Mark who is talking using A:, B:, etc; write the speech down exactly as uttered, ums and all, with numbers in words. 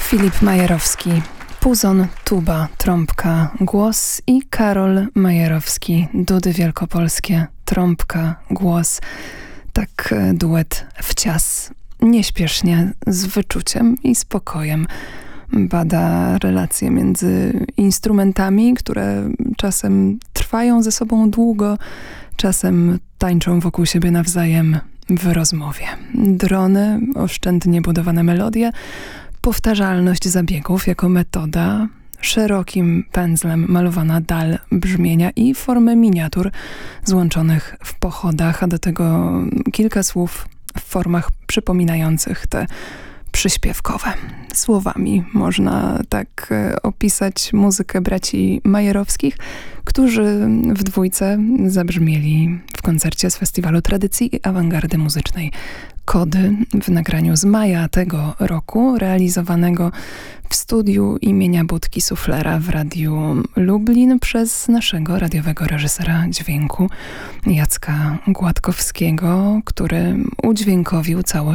A: Filip Majerowski, puzon, tuba, trąbka, głos i Karol Majerowski, dudy wielkopolskie, trąbka, głos. Tak duet w cias, nieśpiesznie, z wyczuciem i spokojem bada relacje między instrumentami, które czasem trwają ze sobą długo, czasem tańczą wokół siebie nawzajem w rozmowie. Drony, oszczędnie budowane melodie, powtarzalność zabiegów jako metoda, szerokim pędzlem malowana dal brzmienia i formy miniatur złączonych w pochodach, a do tego kilka słów w formach przypominających te przyśpiewkowe. Słowami można tak opisać muzykę braci Majerowskich, którzy w dwójce zabrzmieli w koncercie z Festiwalu Tradycji i Awangardy Muzycznej Kody w nagraniu z maja tego roku, realizowanego w studiu imienia Budki Suflera w Radiu Lublin przez naszego radiowego reżysera dźwięku Jacka Gładkowskiego, który udźwiękowił całość